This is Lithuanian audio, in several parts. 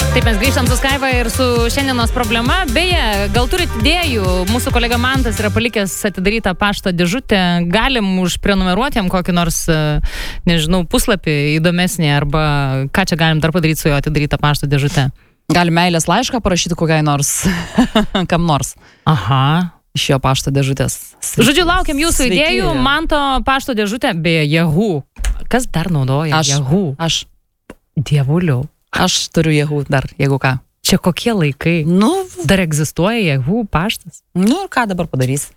Taip, mes grįžtam su Skaiva ir su šiandienos problema. Beje, gal turit idėjų, mūsų kolega Mantas yra palikęs atidarytą pašto dėžutę. Galim užprenumeruoti jam kokį nors, nežinau, puslapį įdomesnį, arba ką čia galim dar padaryti su jo atidarytą pašto dėžutę? Galim meilės laišką parašyti kokiai nors, kam nors. Aha. Iš jo pašto dėžutės. Žodžiu, laukiam jūsų idėjų. Manto pašto dėžutė, beje, Yahoo. Kas dar naudoja Yahoo? Aš. Dievuliau. Aš turiu Yahoo dar, jeigu ką. Čia kokie laikai? Nu, dar egzistuoja Yahoo paštas? Nu, ir ką dabar padarys?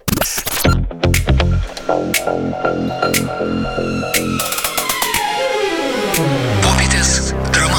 Popietės drama.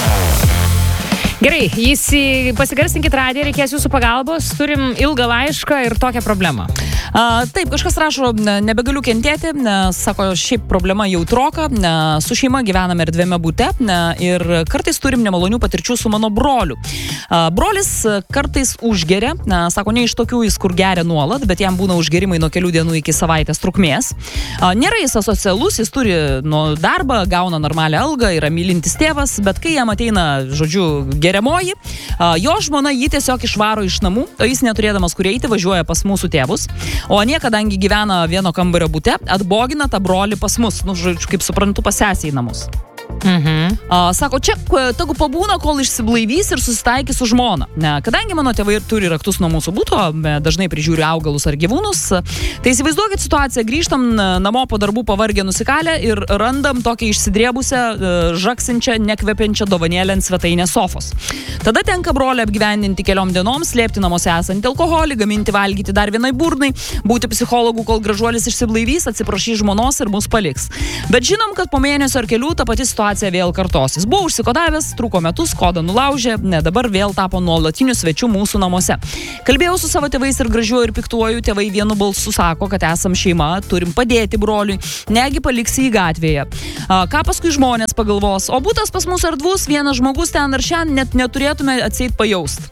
Gerai, pasigarsinkit radiją, reikės jūsų pagalbos. Turim ilgą laišką ir tokią problemą. Taip, kažkas rašo, nebegaliu kentėti, sako, šiaip problema jautroka, su šeima gyvename erdviame bute ir kartais turim nemalonių patirčių su mano broliu. Brolis kartais užgeria, sako, ne iš tokių jis, kur geria nuolat, bet jam būna užgerimai nuo kelių dienų iki savaitės trukmės. Nėra jis asocialus, jis turi darbą, gauna normalią algą, yra mylintis tėvas, bet kai jam ateina, žodžiu, geriamoji, jo žmona jį tiesiog išvaro iš namų, o jis neturėdamas kur eiti, važiuoja pas mūsų tėvus. O anie, kadangi gyvena vieno kambario bute, atbogina tą brolį pas mus, kaip suprantu, pas sesę į namus. Sako, čia tegu pabūna, kol išsiblaivys ir susitaikys su žmona. Kadangi mano tėvai turi raktus nuo mūsų buto, dažnai prižiūri augalus ar gyvūnus, tai įsivaizduokit situaciją, grįžtam namo po darbų pavargę nusikalę ir randam tokią išsidrėbusią, žaksinčią, nekvepiančią dovanėlę ant svetainės sofos. Tada tenka brolį apgyvendinti keliom dienom, slėpti namuose esantį alkoholį, gaminti, valgyti dar vienai burnai, būti psichologų, kol gražuolis išsiblaivys, atsiprašys žmonos ir mus paliks. Bet žinom, kad po mėnesio ar kelių ta pati situacija vėl kartosis. Buvo užsikodavęs, truko metus, kodą nulaužė, dabar vėl tapo nuolatiniu svečiu mūsų namuose. Kalbėjau su savo tėvais ir gražiuoju ir piktuoju, tėvai vienu balsu sako, kad esam šeima, turim padėti broliui, negi paliksi į gatvėje. Ką paskui žmonės pagalvos? O butas pas mus erdvus, vienas žmogus ten ar šiandien net neturėtume atseit pajaust.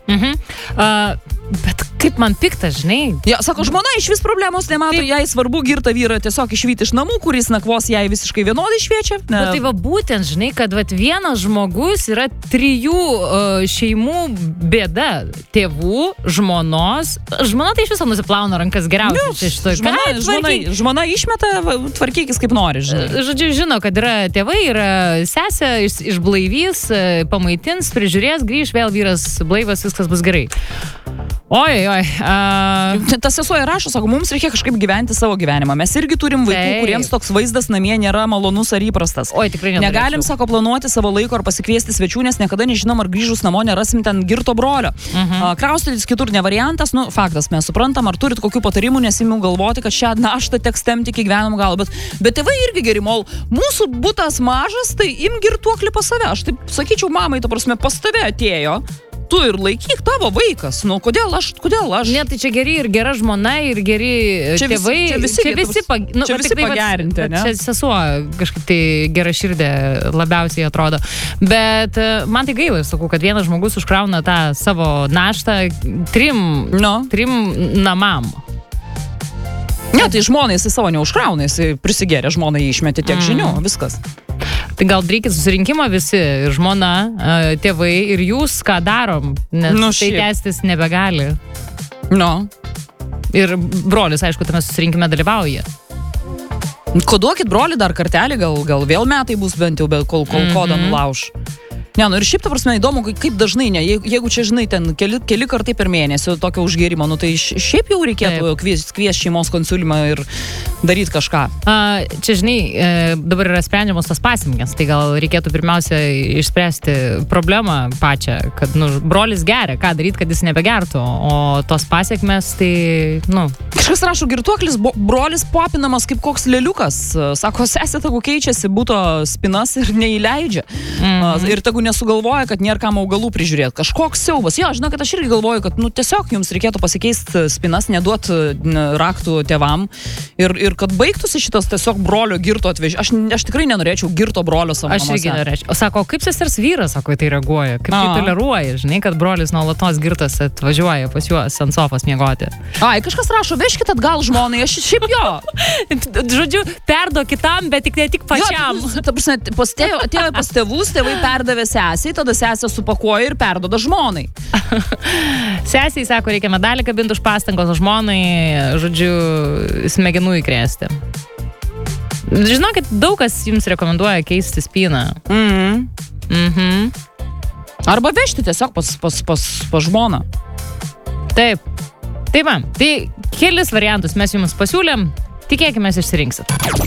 Bet kaip man pikta, žinai? Ja, sako, žmona iš vis problemos nemato, jai svarbu girtą vyrą tiesiog išvyti iš namų, kuris nakvos jai visiškai vienodai šviečia. Bet tai va būtent, žinai, kad vienas žmogus yra 3 šeimų bėda. Tėvų, žmonos. Žmona tai iš viso nusiplauna rankas geriausiai. Žmona išmeta, tvarkykis kaip nori, žinai. Žodžiu, žino, kad yra tėvai, yra sesė, išblaivys, pamaitins, prižiūrės, grįž, vėl vyras blaivas, viskas bus gerai. Oi. Tas sesuo rašo, sako, mums reikia kažkaip gyventi savo gyvenimą. Mes irgi turim vaikų, kuriems toks vaizdas namie nėra malonus ar įprastas. Oi, tikrai nenorėčiau. Negalim, sako, planuoti savo laiko ar pasikviesti svečių, nes niekada nežinom, ar grįžus namo nerasim ten girto brolio. Kraustytis kitur ne variantas, faktas, mes suprantam, ar turit kokių patarimų, nes įmiau galvoti, kad šią naštą teks tempti iki gyvenimo galo. Bet tėvai irgi geri, mol, mūsų butas mažas, tai im girtuoklį pas save. Aš taip sakyčiau, mamai, ta prasme, pas tave atėjo. Tu ir laikyk tavo vaikas. Nu, kodėl aš? Ne, tai čia geri ir gera žmona, ir geri tėvai. Čia visi pagerinti, ne? Čia sesuo kažkaip tai gera širdė labiausiai atrodo. Bet man tai gaila, sakau, kad vienas žmogus užkrauna tą savo naštą 3 namam. Ne, tai žmonai jisai savo neužkrauna, jisai prisigėrė, žmonai išmetė tiek žinių, viskas. Tai gal reikia susirinkimą visi, žmona, tėvai ir jūs, ką darom, nes tai tęstis nebegali. Ir brolis, aišku, tame susirinkime dalyvauja. Koduokit brolį dar kartelį, gal vėl metai bus bent jau, kol kodą nulauž. Ne, ir šiaip, ta prasme, įdomu, kaip dažnai, jeigu čia, žinai, ten keli kartai per mėnesį tokio užgėrimo, tai šiaip jau reikėtų kviesti šeimos konsulimą ir daryti kažką. Čia, žinai, dabar yra sprendžiamos tas pasekmės, tai gal reikėtų pirmiausia išspręsti problemą pačią, kad, brolis geria, ką daryti, kad jis nebegertų, o tos pasekmės, tai, Kažkas rašo, girtuoklis, brolis popinamas kaip koks leliukas, sako, sesė tegu keičiasi buto spinas ir neįleidžia. Ir tegu nesugalvoja, kad nėra kam augalų prižiūrėti. Kažkoks siaubas. Jo, žinau, kad aš irgi galvoju, kad tiesiog jums reikėtų pasikeisti spinas, neduot raktų tėvam ir ir kad baigtųsi šitas tiesiog brolio girto atvežimas. Aš tikrai nenorėčiau girto brolio savo namuose. Aš irgi norėčiau. O sako, kaip sesers vyras, sako, tai reaguoja? Kaip tai toleruoja, žinai, kad brolis nuolatos girtas atvažiuoja pas juos ant sofos miegoti? Ai, kažkas rašo, vežkit atgal žmonai, aš šiaip jo. Žodžiu, perdo kitam, bet tik ne tik pačiam. Jo, ta prasme, atėjo pas tėvus, tėvai perdavė sesiai, tada sesė supakuoja ir perdoda žmonai. Sesiai, sako, reikia medalį kabinti už pastangos, o žmonai, žodžiu, smegenų įkrėsti. Žinokit, daug kas jums rekomenduoja keisti spyną. Arba vežti tiesiog pas žmoną. Taip. Taip, man. Tai kelis variantus mes jums pasiūlėm. Tikėkime, išsirinksit.